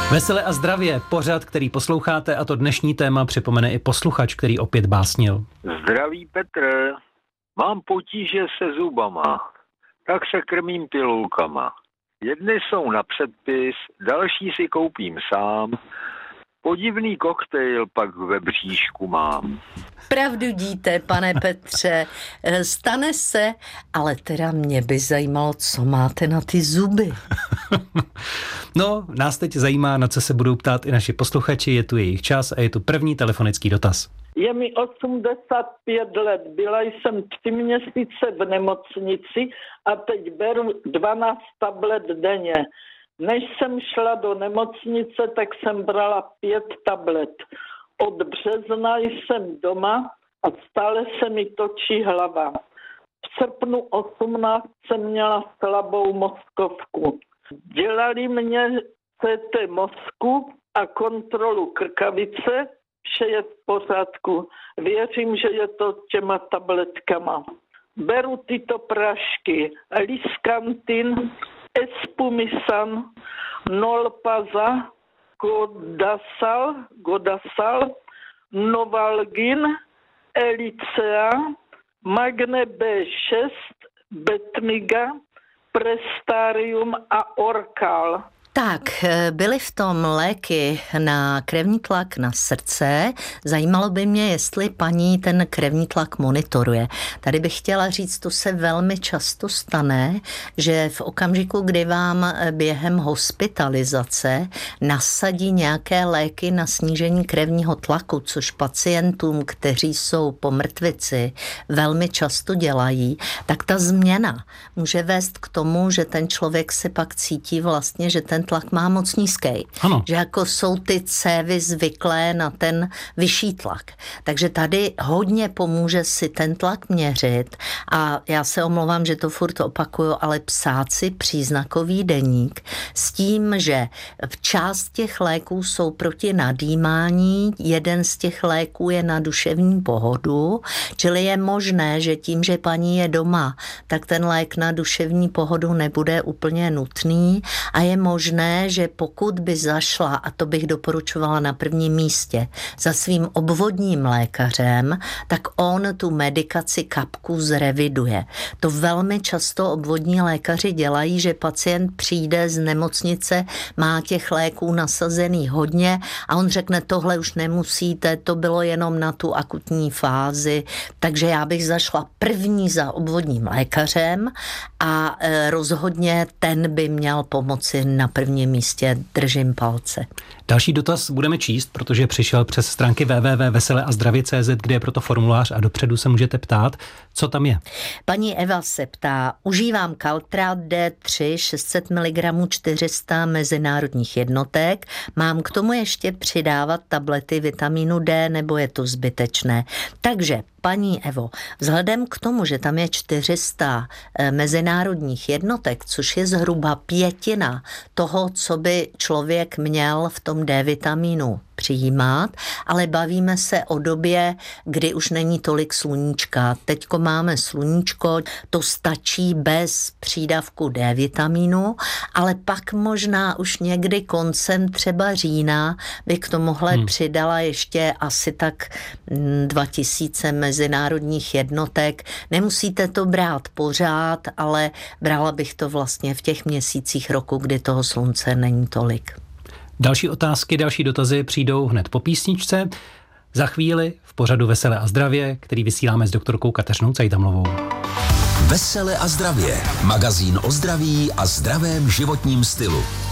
Vesele a zdravě, pořad, který posloucháte, a to dnešní téma připomene i posluchač, který opět básnil. Zdraví Petr, mám potíže se zubama, tak se krmím pilulkama. Jedny jsou na předpis, další si koupím sám. Podivný koktejl pak ve bříšku mám. Pravdu díte, pane Petře, stane se, ale teda mě by zajímalo, co máte na ty zuby. No, nás teď zajímá, na co se budou ptát i naši posluchači, je tu jejich čas a je tu první telefonický dotaz. Je mi 85 let, byla jsem 3 měsíce v nemocnici a teď beru 12 tablet denně. Než jsem šla do nemocnice, tak jsem brala 5 tablet. Od března jsem doma a stále se mi točí hlava. V srpnu 18 jsem měla slabou mozkovku. Dělali mě CT mozku a kontrolu krkavice, vše je v pořádku. Věřím, že je to těma tabletkama. Beru tyto prášky: Liskantin, Espumisan, Nolpaza, Godasal, Novalgin, Elicea, Magne B6, Betmiga, Prestarium a Orcal. Tak, byly v tom léky na krevní tlak, na srdce. Zajímalo by mě, jestli paní ten krevní tlak monitoruje. Tady bych chtěla říct, to se velmi často stane, že v okamžiku, kdy vám během hospitalizace nasadí nějaké léky na snížení krevního tlaku, což pacientům, kteří jsou po mrtvici, velmi často dělají, tak ta změna může vést k tomu, že ten člověk se pak cítí vlastně, že ten tlak má moc nízký. Ano. Že jako jsou ty cévy zvyklé na ten vyšší tlak. Takže tady hodně pomůže si ten tlak měřit a já se omlouvám, že to furt opakuju, ale psát si příznakový deník s tím, že v část těch léků jsou proti nadýmání, jeden z těch léků je na duševní pohodu, čili je možné, že tím, že paní je doma, tak ten lék na duševní pohodu nebude úplně nutný a je možné, že pokud by zašla, a to bych doporučovala na prvním místě, za svým obvodním lékařem, tak on tu medikaci kapku zreviduje. To velmi často obvodní lékaři dělají, že pacient přijde z nemocnice, má těch léků nasazený hodně a on řekne, tohle už nemusíte, to bylo jenom na tu akutní fázi, takže já bych zašla první za obvodním lékařem a rozhodně ten by měl pomoci na prvním místě, držím palce. Další dotaz budeme číst, protože přišel přes stránky www.veseleazdravě.cz, kde je proto formulář a dopředu se můžete ptát, co tam je. Paní Eva se ptá, užívám Caltrate D3 600 mg 400 mezinárodních jednotek, mám k tomu ještě přidávat tablety vitamínu D, nebo je to zbytečné? Takže paní Evo, vzhledem k tomu, že tam je 400 mezinárodních jednotek, což je zhruba 1/5 toho, co by člověk měl v tom D vitamínu přijímat, ale bavíme se o době, kdy už není tolik sluníčka. Teďko máme sluníčko, to stačí bez přídavku D vitamínu, ale pak možná už někdy koncem třeba října by k tomuhle přidala ještě asi tak 2000 mezinárodních jednotek. Nemusíte to brát pořád, ale brala bych to vlastně v těch měsících roku, kdy toho slunce není tolik. Další otázky, další dotazy přijdou hned po písničce. Za chvíli v pořadu Vesele a zdravě, který vysíláme s doktorkou Kateřinou Cajtamlovou. Vesele a zdravě. Magazín o zdraví a zdravém životním stylu.